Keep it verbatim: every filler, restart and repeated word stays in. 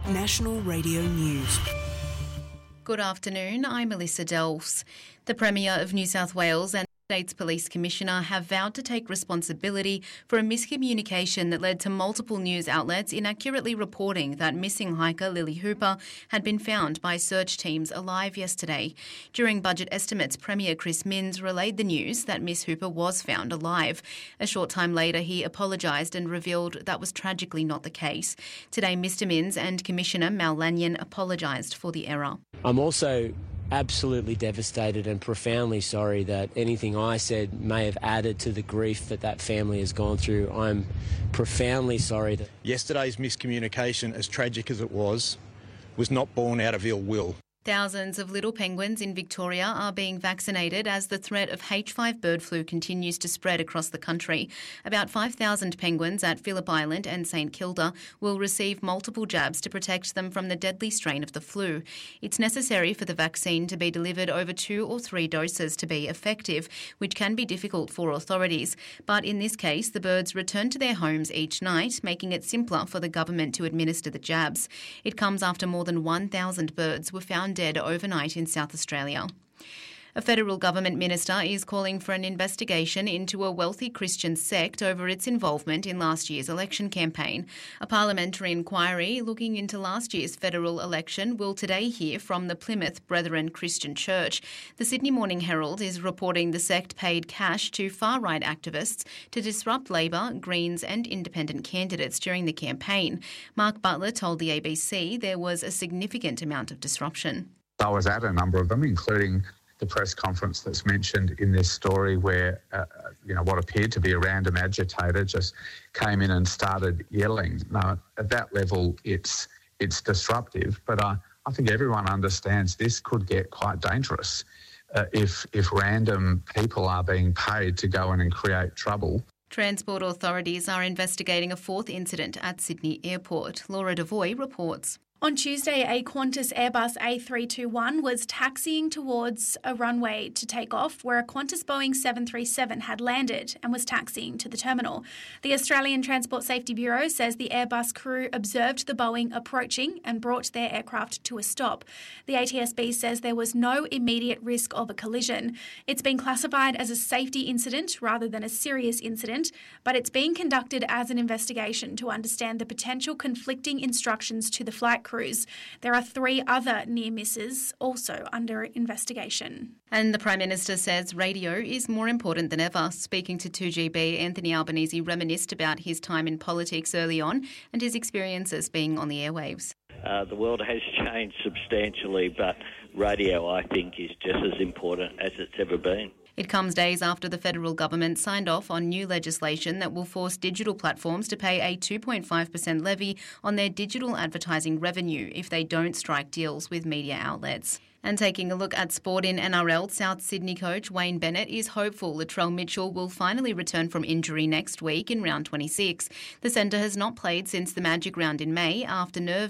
National Radio News. Good afternoon, I'm Melissa Delves. The Premier of New South Wales and State's Police Commissioner have vowed to take responsibility for a miscommunication that led to multiple news outlets inaccurately reporting that missing hiker Lily Hooper had been found by search teams alive yesterday. During budget estimates, Premier Chris Minns relayed the news that Miss Hooper was found alive. A short time later, he apologised and revealed that was tragically not the case. Today, Mr Minns and Commissioner Mal Lanyon apologised for the error. I'm also absolutely devastated and profoundly sorry that anything I said may have added to the grief that that family has gone through. I'm profoundly sorry. That Yesterday's miscommunication, as tragic as it was, was not born out of ill will. Thousands of little penguins in Victoria are being vaccinated as the threat of H five bird flu continues to spread across the country. About five thousand penguins at Phillip Island and St Kilda will receive multiple jabs to protect them from the deadly strain of the flu. It's necessary for the vaccine to be delivered over two or three doses to be effective, which can be difficult for authorities. But in this case, the birds return to their homes each night, making it simpler for the government to administer the jabs. It comes after more than one thousand birds were found dead overnight in South Australia. A federal government minister is calling for an investigation into a wealthy Christian sect over its involvement in last year's election campaign. A parliamentary inquiry looking into last year's federal election will today hear from the Plymouth Brethren Christian Church. The Sydney Morning Herald is reporting the sect paid cash to far-right activists to disrupt Labor, Greens and independent candidates during the campaign. Mark Butler told the A B C there was a significant amount of disruption. I was at a number of them, including the press conference that's mentioned in this story where, uh, you know, what appeared to be a random agitator just came in and started yelling. Now, at that level, it's it's disruptive, but I, I think everyone understands this could get quite dangerous uh, if if random people are being paid to go in and create trouble. Transport authorities are investigating a fourth incident at Sydney Airport. Laura Devoy reports. On Tuesday, a Qantas Airbus A three twenty-one was taxiing towards a runway to take off where a Qantas Boeing seven thirty-seven had landed and was taxiing to the terminal. The Australian Transport Safety Bureau says the Airbus crew observed the Boeing approaching and brought their aircraft to a stop. The A T S B says there was no immediate risk of a collision. It's been classified as a safety incident rather than a serious incident, but it's being conducted as an investigation to understand the potential conflicting instructions to the flight crews. There are three other near misses also under investigation. And the Prime Minister says radio is more important than ever. Speaking to two G B, Anthony Albanese reminisced about his time in politics early on and his experiences being on the airwaves. Uh, the world has changed substantially, but radio, I think, is just as important as it's ever been. It comes days after the federal government signed off on new legislation that will force digital platforms to pay a two point five percent levy on their digital advertising revenue if they don't strike deals with media outlets. And taking a look at sport in N R L, South Sydney coach Wayne Bennett is hopeful Latrell Mitchell will finally return from injury next week in round twenty-six. The centre has not played since the Magic round in May after nerve